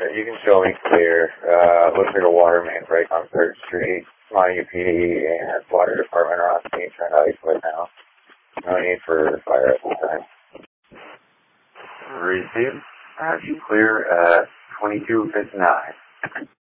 You can show me clear. Looks like a water main break on 3rd Street. Montague PD and Water Department are on scene trying to isolate now. No need for fire at this time. Receive. You clear at 22:59.